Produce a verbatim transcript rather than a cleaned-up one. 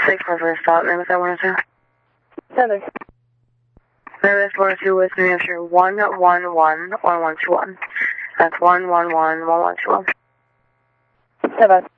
Six four for a stop, name is that one oh two? Heather. Name is one oh two, West New Hampshire, one one one one one two one. That's one one one one one two one. Seven.